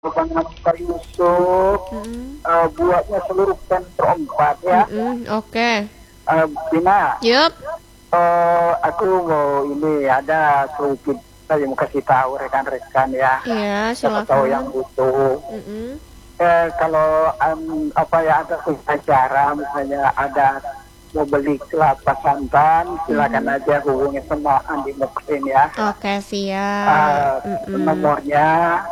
Bang Hamka Yusuf, Mm-mm. buatnya seluruh pemprov 4 ya. Oke. Bina, Yup. aku mau ini ada sedikit saya mau kasih tahu rekan-rekan ya. Iya, Siapa tahu yang silakan. butuh. Mm-mm. Kalau apa ya ada acara misalnya ada mau beli kelapa santan, silakan Mhm. aja hubungi sama Andi Muksin ya. Oke, siap. Nomornya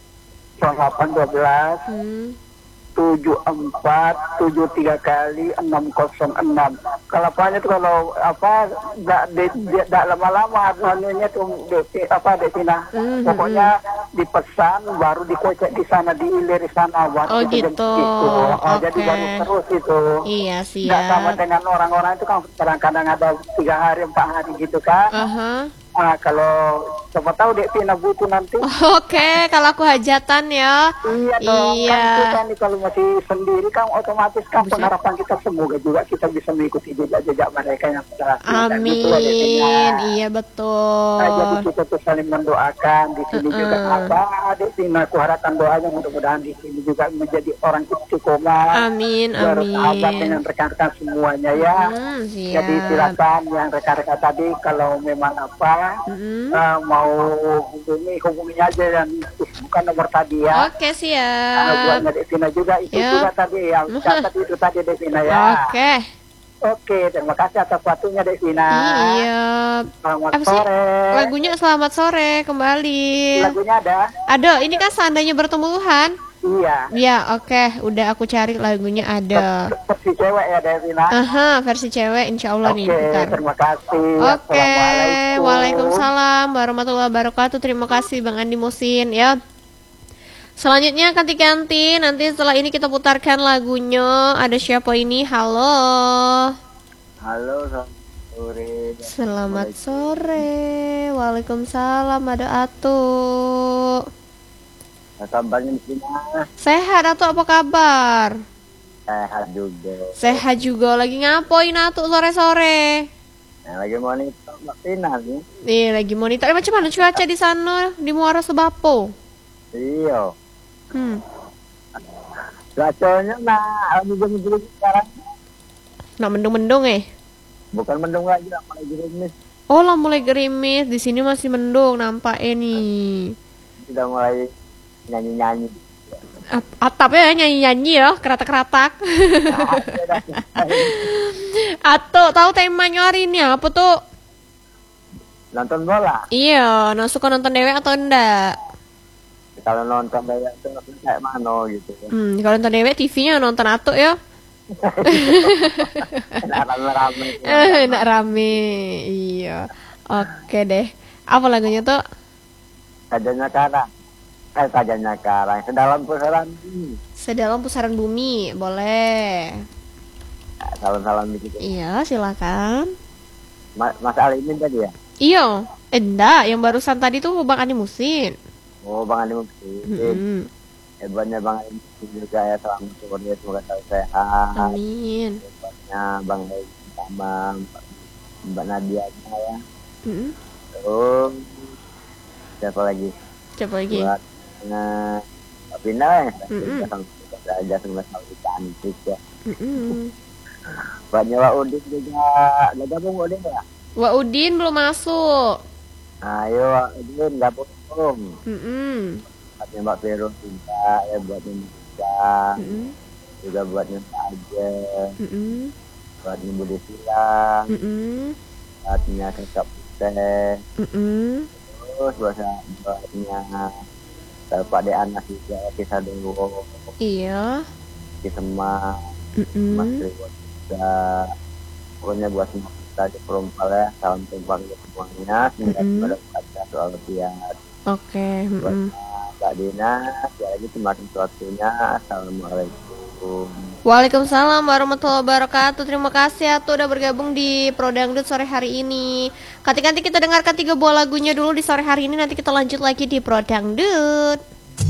0812 Hmm. 7473 kali 606. Kelapanya tuh kalau apa tidak lama-lama harganya tuh apa Desina. Pokoknya dipesan baru dikocek di sana diilir di sana Oh baru kita gitu. jemput itu. Jadi Oke. baru terus itu. Iya, Nggak sama siap. dengan orang-orang itu kan kadang-kadang ada 3 hari 4 hari gitu kan. Aha. Kalau siapa tahu Dek Tina butuh nanti. Oke, kalau aku hajatan ya. Iya dong, kan kita Iya. nih kalau masih sendiri kan otomatis kan Buset. pengharapan kita semoga juga kita bisa mengikuti jejak-jejak mereka yang sudah lakukan gitu loh Devina. Amin. Iya, Jadi betul. kita tuh saling mendoakan di sini juga Heeh. apa Devina, aku harapkan doanya mudah-mudahan di sini juga menjadi orang istiqomah Amin, bersahabat amin. dengan rekan-rekan semuanya ya. Jadi Siap. silakan yang rekan-rekan tadi kalau memang apa Mm-mm. mau hubungi aja dan bukan nomor tadi ya. Oke, Buatnya siap. Devina juga itu juga Yap. tadi yang catat itu tadi Devina ya. Oke. Oke, terima kasih atas waktunya Devina. Iya. Selamat Apa sih? sore. Lagunya Selamat Sore kembali. Lagunya ada? Ada, ini kan seandainya bertemu Tuhan. Iya. Ya, oke. Udah aku cari lagunya ada. Versi cewek ya Devina. Aha, versi cewek insya Allah nih. Oke, Bentar. terima kasih. Oke, Assalamualaikum. waalaikumsalam warahmatullahi wabarakatuh. Terima kasih Bang Andi Musin ya. Selanjutnya ganti-ganti. Nanti setelah ini kita putarkan lagunya. Ada siapa ini? Halo. Halo, selamat sore. Selamat sore. Waalaikumsalam. Ada Atu. Kabarnya Devina? Sehat Atu, apa kabar? Sehat juga. Sehat juga. Lagi ngapain Atu sore-sore? Lagi monitor Mbak Tina nih. Nih lagi monitor. Macam mana cuaca di sana di Muara Sebapo? Iya. Hmm. Cuacanya lagi gerimis sekarang. Nah mendung-mendung Bukan mendung lagi, malah gerimis. Oh lah mulai gerimis. Di sini masih mendung nampaknya nih. Sudah mulai nyanyi-nyanyi. Atap ya nyanyi-nyanyi ya, keratak-keratak. Atau tahu temanya hari ini apa tuh? Nonton bola. Iya, nah suka nonton dewe atau enggak? Kalau nonton bola itu kayak mana gitu. Kalau nonton dewe TV-nya nonton Atuk ya. Enak rame-rame. Enak rame. Iya. Oke deh. Apa lagunya tuh? Sajanya karang. Sajanya karang. Sedalam pusaran ini. Sedalam pusaran bumi. Boleh. Salam-salam dikit. Iya, silakan. Mas Ali ini tadi ya? Iya. Enggak, yang barusan tadi tuh Bang Andi Musin. Oh, Bang Andi Muksin. Hebatnya Bang Andi Muksin juga ya. Selamat sore, semoga selalu sehat. Amin. Hebatnya Bang Edi sama Mbak Nadia ya. Mm-mm. Terus siapa lagi? Coba lagi. Buat Mbak Pina ya. Aja semua selalu cantik ya. Banyak Wak Udin juga. Udah gabung Wak Udin ya? Wak Udin belum masuk. Ayo Wak Udin gabung. Buatnya Mbak Vero juga ya, buatnya juga. Juga buatnya Mbak Aja. Buatnya Budi Silang. Buatnya Kakak Putih. Terus buatnya Pak De Anas juga, kisah dulu. Iya. Kisah Mas Triwon juga. Pokoknya buat semua kita di perumpal ya, salam tumpang semuanya. Semoga pada soal rupiah. Oke. Buat Mbak Dina, sekali lagi terima kasih waktunya. Assalamualaikum. Waalaikumsalam warahmatullahi wabarakatuh. Terima kasih Atu udah bergabung di Pro Dangdut sore hari ini. Nanti kita dengarkan 3 buah lagunya dulu di sore hari ini. Nanti kita lanjut lagi di Pro Dangdut.